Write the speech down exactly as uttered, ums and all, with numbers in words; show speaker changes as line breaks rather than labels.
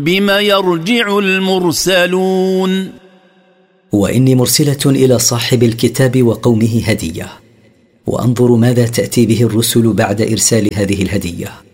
بم يرجع المرسلون.
وإني مرسلة إلى صاحب الكتاب وقومه هدية، وأنظر ماذا تأتي به الرسل بعد إرسال هذه الهدية.